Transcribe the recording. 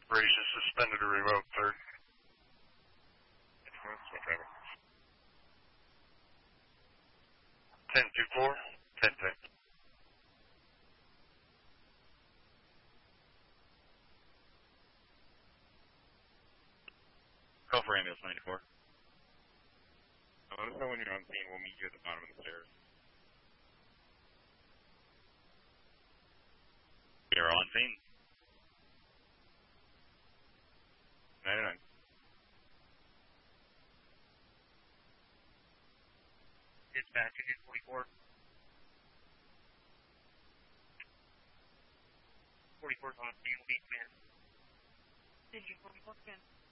Operations suspended or revoked, third. Switch driver. 10-4. 10-10. Call for ambulance 94. Let us know when you're on scene. We'll meet you at the bottom of the stairs. We are on scene. 99. Dispatch, unit 44. 44's on scene, lead command. Engine 44 command.